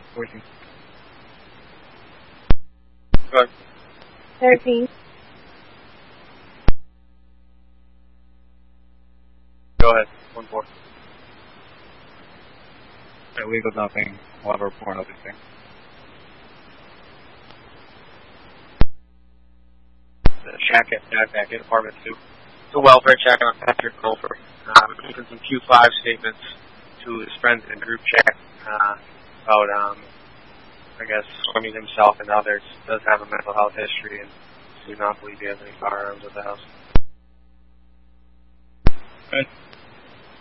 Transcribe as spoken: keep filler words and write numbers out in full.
fourteen. Go ahead. thirteen. Go ahead. One four. Illegal dumping. We'll have a report on everything. The shack at shack back in apartment two. It's a welfare check on Patrick Colfer. Uh, we're making some Q five statements to his friends in the group chat uh, about, um, I guess, harming himself and others. Does have a mental health history and do not believe he has any firearms at the house. Right.